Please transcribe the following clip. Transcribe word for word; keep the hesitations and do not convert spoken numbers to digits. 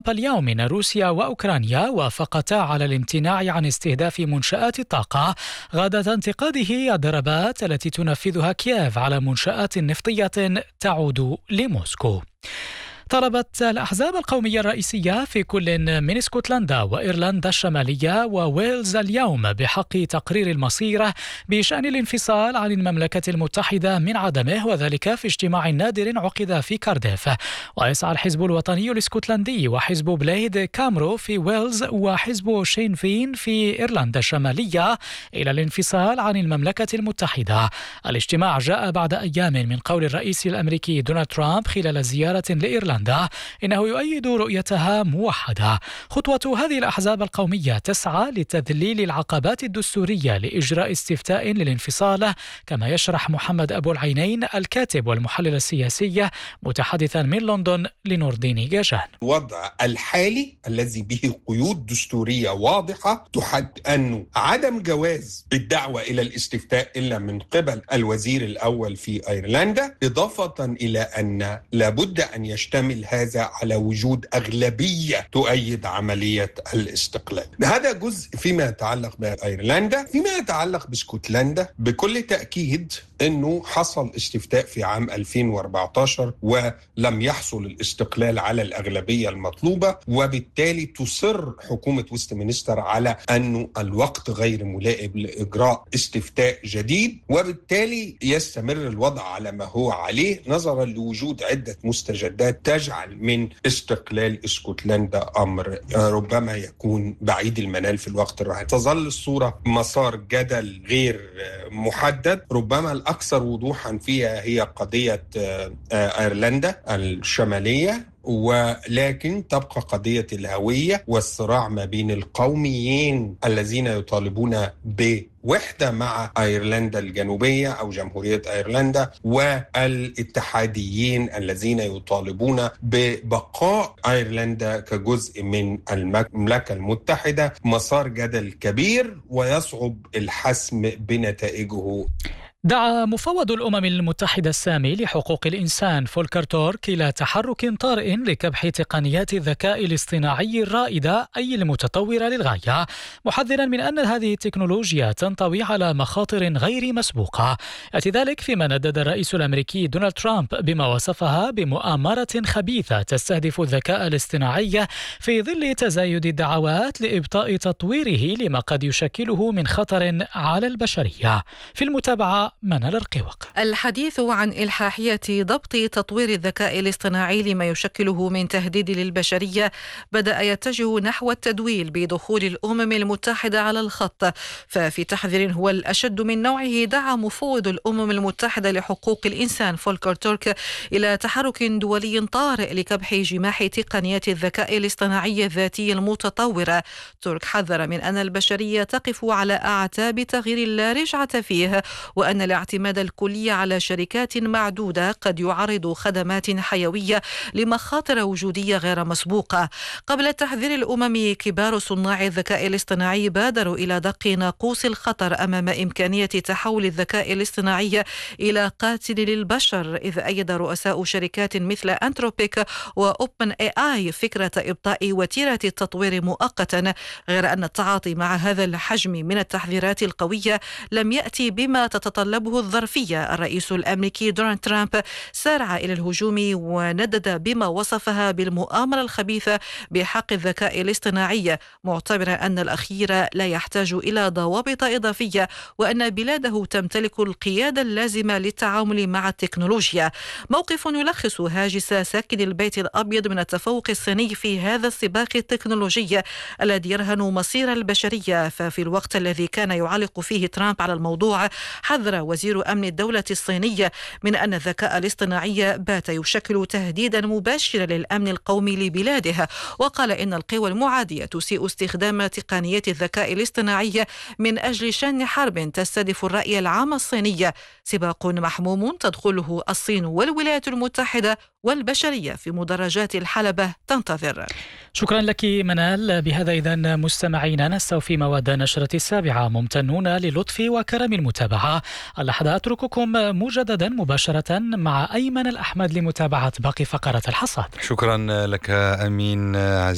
اليوم أن روسيا وأوكرانيا وافقتا على الامتناع عن استهداف منشآت الطاقة غادة انتقاده الضربات التي تنفذها كييف على منشآت نفطية تعود لموسكو. طلبت الأحزاب القومية الرئيسية في كل من اسكتلندا وإيرلندا الشمالية وويلز اليوم بحق تقرير المصير بشأن الانفصال عن المملكة المتحدة من عدمه، وذلك في اجتماع نادر عقد في كارديف. ويسعى الحزب الوطني الاسكتلندي وحزب بليد كامرو في ويلز وحزب شين فين في إيرلندا الشمالية إلى الانفصال عن المملكة المتحدة. الاجتماع جاء بعد أيام من قول الرئيس الأمريكي دونالد ترامب خلال زيارة لإيرلندا إنه يؤيد رؤيتها موحدة. خطوة هذه الأحزاب القومية تسعى لتذليل العقبات الدستورية لإجراء استفتاء للانفصال، كما يشرح محمد أبو العينين الكاتب والمحلل السياسي متحدثا من لندن لنوردين جاجان. الوضع الحالي الذي به قيود دستورية واضحة تحد أن عدم جواز الدعوة إلى الاستفتاء إلا من قبل الوزير الأول في أيرلندا، إضافة إلى أن لابد أن يشتمل هذا على وجود أغلبية تؤيد عملية الاستقلال. هذا جزء فيما يتعلق بأيرلندا. فيما يتعلق باسكتلندا بكل تأكيد أنه حصل استفتاء في عام ألفين وأربعة عشر ولم يحصل الاستقلال على الأغلبية المطلوبة، وبالتالي تصر حكومة ويستمنستر على أنه الوقت غير ملائم لإجراء استفتاء جديد، وبالتالي يستمر الوضع على ما هو عليه نظرا لوجود عدة مستجدات تجعل من استقلال اسكتلندا أمر ربما يكون بعيد المنال في الوقت الراهن. تظل الصورة مسار جدل غير محدد، ربما الأكثر وضوحا فيها هي قضية أيرلندا الشمالية، ولكن تبقى قضية الهوية والصراع ما بين القوميين الذين يطالبون بوحدة مع أيرلندا الجنوبية أو جمهورية أيرلندا، والاتحاديين الذين يطالبون ببقاء أيرلندا كجزء من المملكة المتحدة. مسار جدل كبير ويصعب الحسم بنتائجه. دعا مفوض الأمم المتحدة السامي لحقوق الإنسان فولكر تورك إلى تحرك طارئ لكبح تقنيات الذكاء الاصطناعي الرائدة أي المتطورة للغاية، محذرا من أن هذه التكنولوجيا تنطوي على مخاطر غير مسبوقة. يأتي ذلك فيما ندد الرئيس الأمريكي دونالد ترامب بما وصفها بمؤامرة خبيثة تستهدف الذكاء الاصطناعي في ظل تزايد الدعوات لإبطاء تطويره لما قد يشكله من خطر على البشرية. في المتابعة منال الرقيوق. الحديث عن إلحاحية ضبط تطوير الذكاء الاصطناعي لما يشكله من تهديد للبشرية بدأ يتجه نحو التدويل بدخول الأمم المتحدة على الخط. ففي تحذير هو الأشد من نوعه دعا مفوض الأمم المتحدة لحقوق الإنسان فولكر تورك إلى تحرك دولي طارئ لكبح جماح تقنيات الذكاء الاصطناعي الذاتي المتطورة. تورك حذر من أن البشرية تقف على أعتاب تغيير لا رجعة فيه، وأن الاعتماد الكلي على شركات معدودة قد يعرض خدمات حيوية لمخاطر وجودية غير مسبوقة. قبل التحذير الأممي، كبار صناع الذكاء الاصطناعي بادروا إلى دق ناقوس الخطر أمام إمكانية تحول الذكاء الاصطناعي إلى قاتل للبشر، إذ أيد رؤساء شركات مثل أنتروبيك وأوبن اي آي فكرة إبطاء وتيرة التطوير مؤقتا، غير أن التعاطي مع هذا الحجم من التحذيرات القوية لم يأتي بما تتطلبه الظرفية. الرئيس الأمريكي دونالد ترامب سارع إلى الهجوم وندد بما وصفها بالمؤامرة الخبيثة بحق الذكاء الاصطناعي، معتبرا أن الأخير لا يحتاج إلى ضوابط إضافية، وأن بلاده تمتلك القيادة اللازمة للتعامل مع التكنولوجيا. موقف يلخص هاجس ساكن البيت الأبيض من التفوق الصيني في هذا السباق التكنولوجي الذي يرهن مصير البشرية. ففي الوقت الذي كان يعلق فيه ترامب على الموضوع، حذر وزير أمن الدولة الصينية من أن الذكاء الاصطناعي بات يشكل تهديدا مباشرا للأمن القومي لبلاده، وقال إن القوى المعادية تسيء استخدام تقنيات الذكاء الاصطناعي من أجل شن حرب تستهدف الرأي العام الصيني، سباق محموم تدخله الصين والولايات المتحدة والبشرية في مدرجات الحلبة تنتظر. شكرا لك منال. بهذا إذن مستمعينا نستوفي مواد نشرة السابعة، ممتنون للطف وكرم المتابعة. الأحد أترككم مجددا مباشرة مع أيمن الأحمد لمتابعة باقي فقرات الحصاد. شكرا لك أمين عزيز.